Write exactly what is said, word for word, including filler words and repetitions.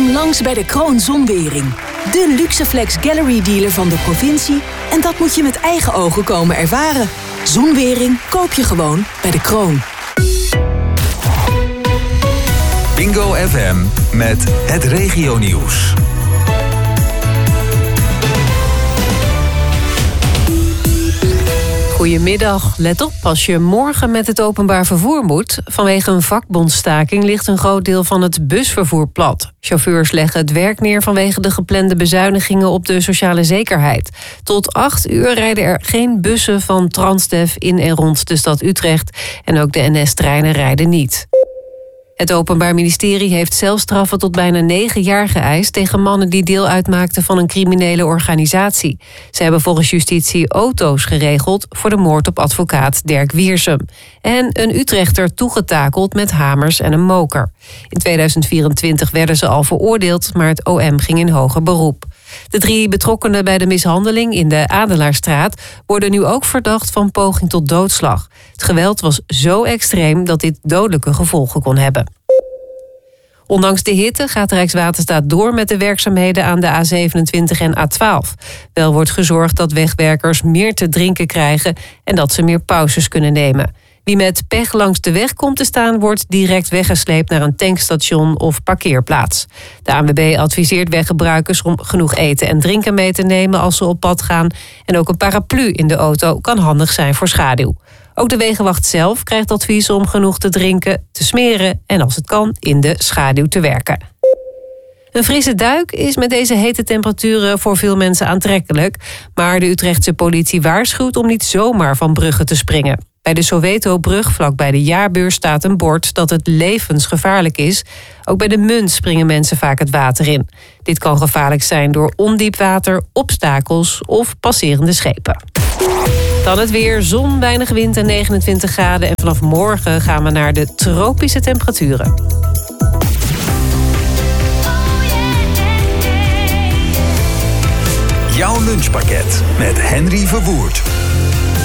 Kom langs bij de Kroon Zonwering. De Luxeflex Gallery dealer van de provincie. En dat moet je met eigen ogen komen ervaren. Zonwering koop je gewoon bij de Kroon. Bingo F M met het regionieuws. Goedemiddag. Let op, als je morgen met het openbaar vervoer moet. Vanwege een vakbondstaking ligt een groot deel van het busvervoer plat. Chauffeurs leggen het werk neer vanwege de geplande bezuinigingen op de sociale zekerheid. Tot acht uur rijden er geen bussen van Transdev in en rond de stad Utrecht. En ook de N S-treinen rijden niet. Het Openbaar Ministerie heeft celstraffen tot bijna negen jaar geëist tegen mannen die deel uitmaakten van een criminele organisatie. Ze hebben volgens justitie auto's geregeld voor de moord op advocaat Dirk Wiersum. En een Utrechter toegetakeld met hamers en een moker. In tweeduizend vierentwintig werden ze al veroordeeld, maar het O M ging in hoger beroep. De drie betrokkenen bij de mishandeling in de Adelaarstraat worden nu ook verdacht van poging tot doodslag. Het geweld was zo extreem dat dit dodelijke gevolgen kon hebben. Ondanks de hitte gaat Rijkswaterstaat door met de werkzaamheden aan de A zevenentwintig en A twaalf. Wel wordt gezorgd dat wegwerkers meer te drinken krijgen en dat ze meer pauzes kunnen nemen. Wie met pech langs de weg komt te staan, wordt direct weggesleept naar een tankstation of parkeerplaats. De A N W B adviseert weggebruikers om genoeg eten en drinken mee te nemen als ze op pad gaan. En ook een paraplu in de auto kan handig zijn voor schaduw. Ook de Wegenwacht zelf krijgt advies om genoeg te drinken, te smeren en als het kan in de schaduw te werken. Een frisse duik is met deze hete temperaturen voor veel mensen aantrekkelijk. Maar de Utrechtse politie waarschuwt om niet zomaar van bruggen te springen. Bij de Soweto-brug vlakbij de jaarbeurs staat een bord dat het levensgevaarlijk is. Ook bij de Munt springen mensen vaak het water in. Dit kan gevaarlijk zijn door ondiep water, obstakels of passerende schepen. Dan het weer, zon, weinig wind en negenentwintig graden. En vanaf morgen gaan we naar de tropische temperaturen. Jouw lunchpakket met Henry Verwoerd.